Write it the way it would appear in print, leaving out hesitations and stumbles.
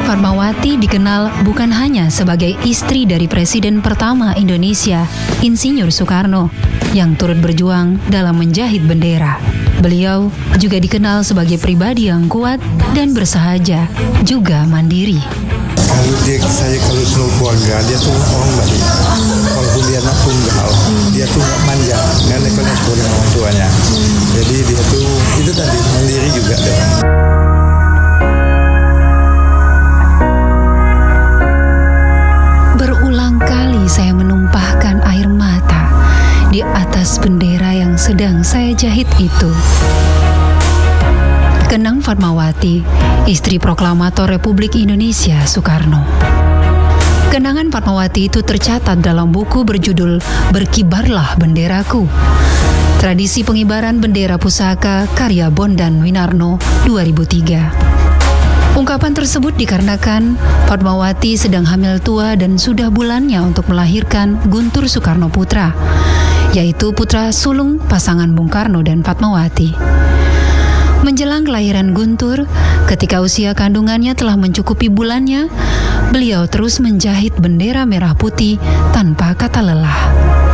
Fatmawati dikenal bukan hanya sebagai istri dari Presiden pertama Indonesia, Insinyur Soekarno, yang turut berjuang dalam menjahit bendera. Beliau juga dikenal sebagai pribadi yang kuat dan bersahaja, juga mandiri. Kalau seluruh keluarga dia tuh orang baik. Walaupun dia anak tunggal, dia tuh nggak manja, nggak neko-neko dengan orang tuanya. Jadi dia tuh itu tadi mandiri juga dia. Berulang kali saya menumpahkan air mata di atas bendera yang sedang saya jahit itu. Kenang Fatmawati, istri proklamator Republik Indonesia Soekarno. Kenangan Fatmawati itu tercatat dalam buku berjudul Berkibarlah Benderaku. Tradisi pengibaran bendera pusaka karya Bondan Winarno 2003. Ungkapan tersebut dikarenakan Fatmawati sedang hamil tua dan sudah bulannya untuk melahirkan Guntur Soekarno Putra, yaitu putra sulung pasangan Bung Karno dan Fatmawati. Menjelang kelahiran Guntur, ketika usia kandungannya telah mencukupi bulannya, beliau terus menjahit bendera merah putih tanpa kata lelah.